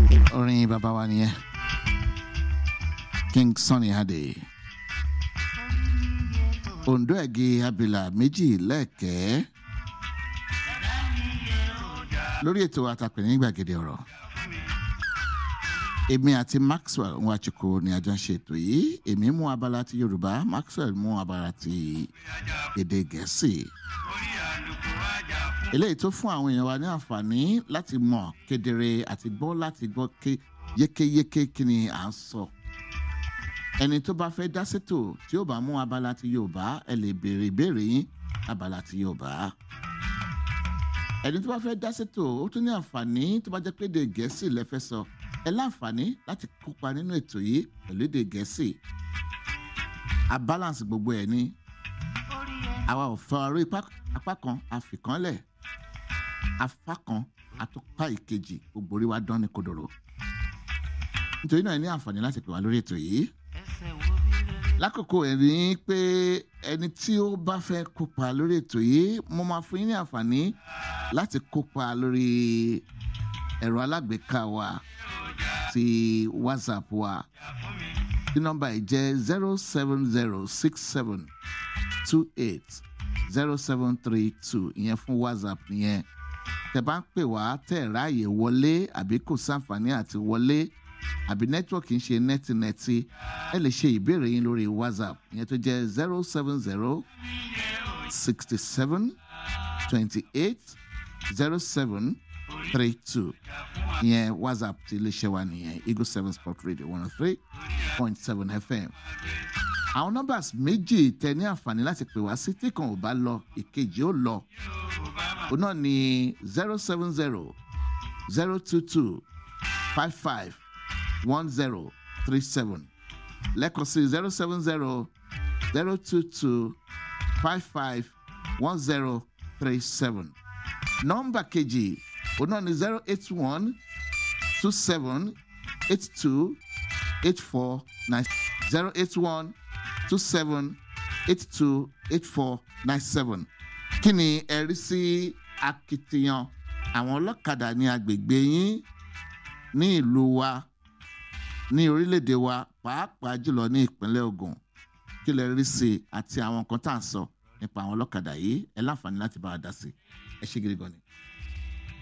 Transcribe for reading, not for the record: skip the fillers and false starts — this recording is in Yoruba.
orin bàbá wa nìyẹn King Sunny Adé Ondo Ẹ̀gì Abìlà méjì lẹ́ẹ̀kẹ́ lórí ètò àtàpè ní gbàgede ọ̀rọ̀ èmi àti Maxwell Nwachukwu ni a jọ ń ṣe ètò yìí èmi mú abala ti Yorùbá Maxwell mú abala ti èdè Gẹ̀ẹ́sì eléyìí tó fún àwọn èèyàn wa ní àǹfààní láti mọ̀ kedere àti gbọ́ láti gbọ́ yékéyéké kí ni à ń sọ ẹni tó bá fẹ́ dá sétò tí ó bá mú abala ti Yorùbá ẹ lè béèrè ìbéèrè yín abala ti Yorùbá ẹni tó bá fẹ́ dá sétò ó tún ní àǹfààní tó bá jẹ́ pé èdè Gẹ̀ẹ́sì lẹ fẹ́ sọ ẹ láǹfààní láti kópa nínú ètò yìí pẹ̀lú èdè Gẹ̀ẹ́sì a balance gbogbo ẹ̀ ní àwa ò fọ orí apá kan àfikànlẹ̀ afá kan àtúpá ìkejì gbogbo orí wa dán ní kodoro nítorí náà ẹ ní àǹfààní láti pè wá lórí ètò yìí lákòókò ẹ̀ ní pé ẹni tí ó bá fẹ́ kópa lórí ètò yìí mo máa fún yín ní àǹfààní láti kópa lórí ẹ̀rọ alágbèéká wa ti WhatsApp wa tí nọ́mbà yìí jẹ́ 07067280732 ìyẹn fún WhatsApp nìyẹn tẹ́ bá ń pè wá tẹ́ ráàyè wọlé àbí kò sáǹfààní àti wọlé àbí nẹ́tíwọ̀kì ń ṣe nẹ́tínẹ́tí ẹ lè ṣe ìbéèrè yín lórí WhatsApp ìyẹn tó jẹ́ 07067280732 ìyẹn WhatsApp ti iléeṣẹ́ wa nìyẹn Eagle 7 Sport Radio 103.7 FM àwọn nọ́mbàs méjì tẹ ní àǹfààní láti pè wá sí tí kan ò bá lọ ìkejì ó lọ òun náà ní 070-022-55-1037 lẹ́ẹ̀kan sí 070-022-55-1037 nọ́mbà kejì òun náà ní 081-27-82-8497 kí ni ẹ rí sí akitiyan àwọn ọlọ́kadà ní agbègbè yín ní ìlú wa ní orílẹ̀-èdè wa pàápàá jùlọ ní ìpínlẹ̀ Ògùn kí lẹ rí sí àti àwọn nǹkan tá à ń sọ nípa àwọn ọlọ́kadà yìí ẹ láǹfààní láti bá a dá sí ẹ ṣé gidi gan ni.